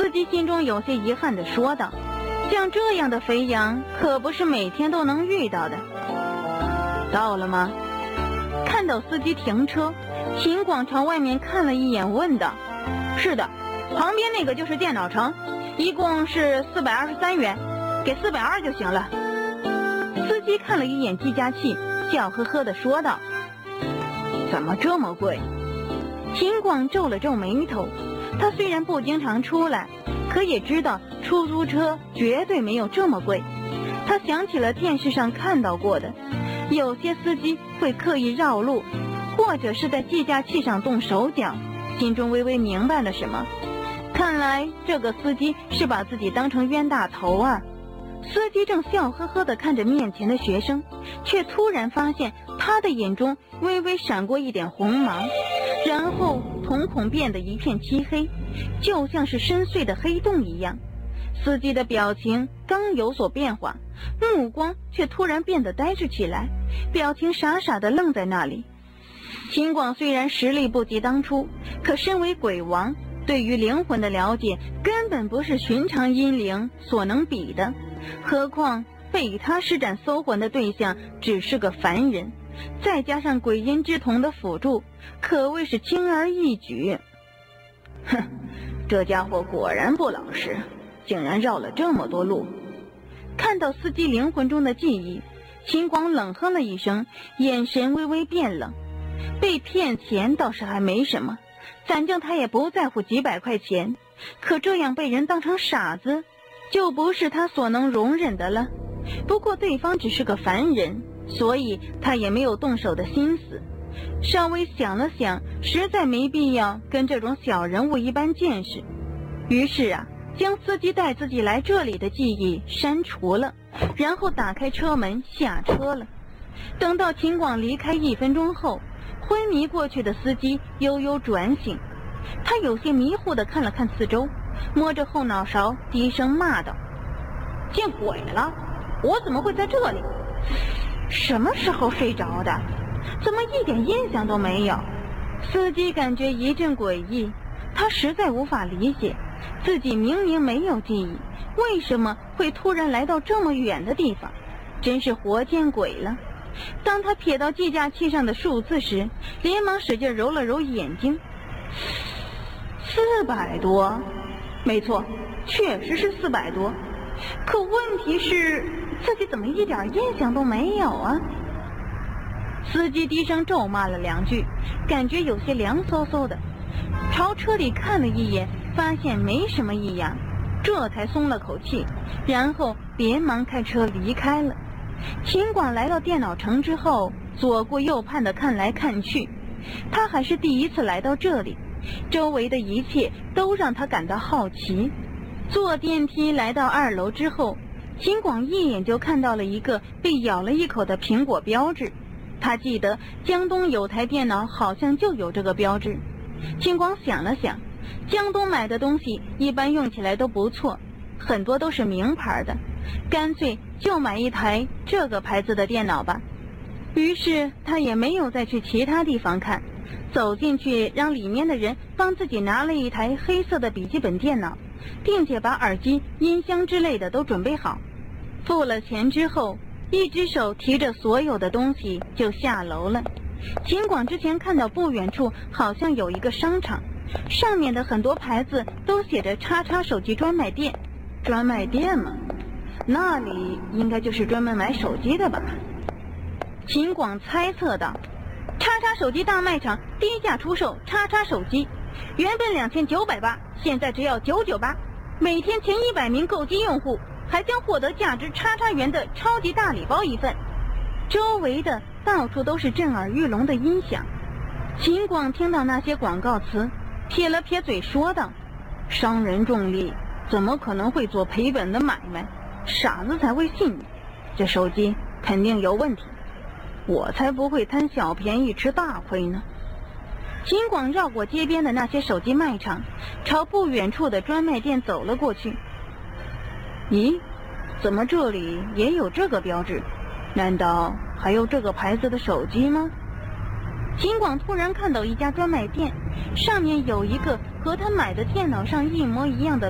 司机心中有些遗憾地说道：“像这样的肥羊可不是每天都能遇到的。”到了吗？看到司机停车，秦广朝外面看了一眼，问道：“是的，旁边那个就是电脑城，一共是423元，给420就行了。”司机看了一眼计价器，笑呵呵地说道：“怎么这么贵？”秦广皱了皱眉头，他虽然不经常出来，可也知道出租车绝对没有这么贵。他想起了电视上看到过的，有些司机会刻意绕路，或者是在计价器上动手脚，心中微微明白了什么。看来这个司机是把自己当成冤大头啊。司机正笑呵呵地看着面前的学生，却突然发现他的眼中微微闪过一点红芒，然后瞳孔变得一片漆黑，就像是深邃的黑洞一样。司机的表情刚有所变化，目光却突然变得呆滞起来，表情傻傻地愣在那里。秦广虽然实力不及当初，可身为鬼王，对于灵魂的了解根本不是寻常阴灵所能比的，何况被他施展搜魂的对象只是个凡人，再加上鬼阴之瞳的辅助，可谓是轻而易举。哼，这家伙果然不老实，竟然绕了这么多路。看到司机灵魂中的记忆，秦广冷哼了一声，眼神微微变冷。被骗钱倒是还没什么，反正他也不在乎几百块钱，可这样被人当成傻子，就不是他所能容忍的了。不过对方只是个凡人，所以他也没有动手的心思。稍微想了想，实在没必要跟这种小人物一般见识，于是将司机带自己来这里的记忆删除了，然后打开车门下车了。等到秦广离开1分钟后，昏迷过去的司机悠悠转醒，他有些迷糊地看了看四周，摸着后脑勺低声骂道：“见鬼了，我怎么会在这里？什么时候睡着的？怎么一点印象都没有？”司机感觉一阵诡异，他实在无法理解，自己明明没有记忆，为什么会突然来到这么远的地方，真是活见鬼了。当他瞥到计价器上的数字时，连忙使劲揉了揉眼睛。400多，没错，确实是400多。可问题是，自己怎么一点印象都没有啊？司机低声咒骂了2句，感觉有些凉飕飕的，朝车里看了一眼，发现没什么异样，这才松了口气，然后连忙开车离开了。秦广来到电脑城之后，左顾右盼地看来看去，他还是第一次来到这里，周围的一切都让他感到好奇。坐电梯来到2楼之后，秦广一眼就看到了一个被咬了一口的苹果标志，他记得江东有台电脑好像就有这个标志。秦广想了想，江东买的东西一般用起来都不错，很多都是名牌的，干脆就买一台这个牌子的电脑吧。于是他也没有再去其他地方看，走进去让里面的人帮自己拿了一台黑色的笔记本电脑，并且把耳机、音箱之类的都准备好。付了钱之后，一只手提着所有的东西就下楼了。秦广之前看到不远处好像有一个商场，上面的很多牌子都写着叉叉手机专卖店。专卖店吗？那里应该就是专门买手机的吧？秦广猜测道。叉叉手机大卖场低价出售叉叉手机，原本2980，现在只要998，每天前100名购机用户还将获得价值叉叉元的超级大礼包一份。周围的到处都是震耳欲聋的音响。秦广听到那些广告词，撇了撇嘴说道：“商人重利，怎么可能会做赔本的买卖？傻子才会信你，这手机肯定有问题，我才不会贪小便宜吃大亏呢。”秦广绕过街边的那些手机卖场，朝不远处的专卖店走了过去。咦，怎么这里也有这个标志？难道还有这个牌子的手机吗？秦广突然看到一家专卖店，上面有一个和他买的电脑上一模一样的